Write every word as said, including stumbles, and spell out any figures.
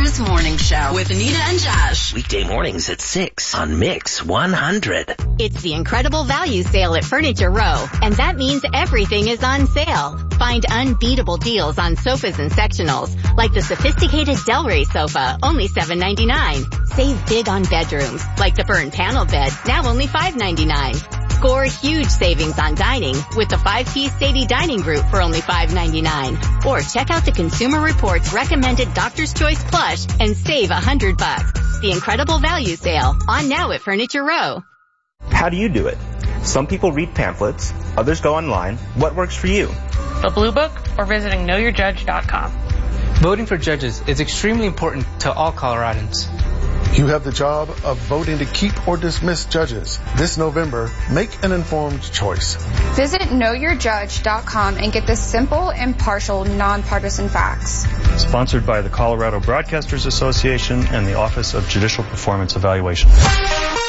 News Morning Show with Anita and Josh. Weekday mornings at six on Mix one hundred. It's the incredible value sale at Furniture Row, and that means everything is on sale. Find unbeatable deals on sofas and sectionals, like the sophisticated Delray sofa, only seven ninety-nine. Save big on bedrooms, like the Burn panel bed, now only five ninety-nine. Score huge savings on dining with the five-piece Sadie Dining Group for only five ninety-nine. Or check out the Consumer Reports recommended Doctor's Choice plush and save a hundred bucks. The incredible value sale on now at Furniture Row. How do you do it? Some people read pamphlets, others go online. What works for you? The Blue Book or visiting know your judge dot com. Voting for judges is extremely important to all Coloradans. You have the job of voting to keep or dismiss judges. This November, make an informed choice. Visit know your judge dot com and get the simple, impartial, nonpartisan facts. Sponsored by the Colorado Broadcasters Association and the Office of Judicial Performance Evaluation.